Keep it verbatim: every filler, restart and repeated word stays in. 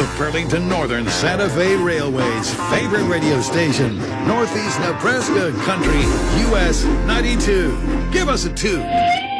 of Burlington Northern Santa Fe Railway's favorite radio station, Northeast Nebraska Country, U S ninety-two. Give us a two.